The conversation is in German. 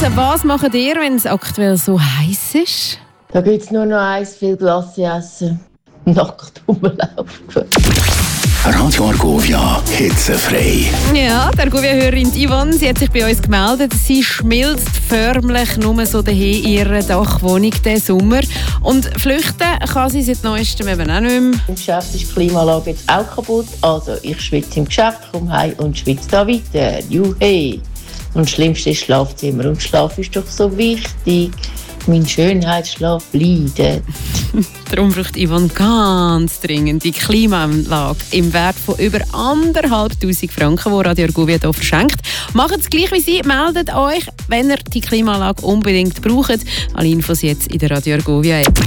Was macht ihr, wenn es aktuell so heiß ist? Da gibt es nur noch eins, viel Glasse essen. Nackt rumlaufen. Radio Argovia, hitzefrei. Ja, die Argovia-Hörerin Yvonne, sie hat sich bei uns gemeldet. Sie schmilzt förmlich nur so daheim in ihrer Dachwohnung diesen Sommer. Und flüchten kann sie seit Neuestem eben auch nicht mehr. Im Geschäft ist die Klimaanlage jetzt auch kaputt. Also ich schwitze im Geschäft, komme heim und schwitze da weiter. Juhu! Und das Schlimmste ist Schlafzimmer. Und Schlaf ist doch so wichtig. Mein Schönheitsschlaf leidet. Darum braucht Yvonne ganz dringend die Klimaanlage im Wert von über 1'500 Franken, die Radio Argovia hier verschenkt. Macht es gleich wie sie, meldet euch, wenn ihr die Klimaanlage unbedingt braucht. Alle Infos jetzt in der Radio Argovia App.